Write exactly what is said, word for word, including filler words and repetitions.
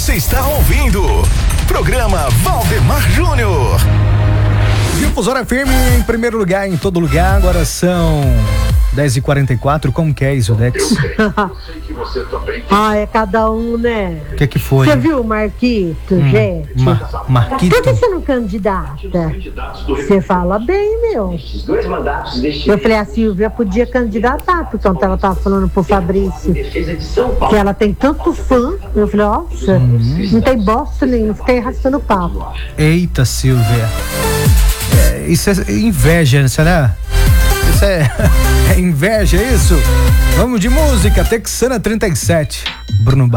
Você está ouvindo programa Valdemar Júnior. Difusora firme em primeiro lugar, em todo lugar. Agora são dez e quarenta e quatro. Como que é isso, Dex? Ah, é cada um, né? O que que foi? Você viu o Marquito, Hum, gente? Mar- Marquito? Por que você não candidata? Você fala bem, meu. Eu falei, a Silvia podia candidatar, porque ontem ela tava falando pro Fabrício que ela tem tanto fã. Eu falei, nossa, não tem bosta nenhuma, fiquei arrastando papo. Eita, Silvia. É, isso é inveja, né? Isso é, é inveja, é isso? Vamos de música, Texana trinta e sete. Bruno